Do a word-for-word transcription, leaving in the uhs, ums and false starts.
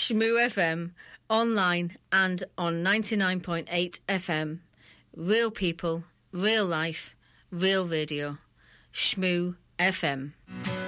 Shmoo F M, online and on ninety-nine point eight F M. Real people, real life, real radio. Shmoo F M.